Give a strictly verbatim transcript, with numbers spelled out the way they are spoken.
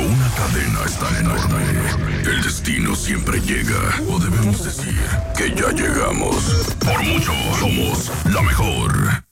Cuando una cadena es tan enorme, el destino siempre llega. O debemos decir que ya llegamos. Por mucho, somos la mejor.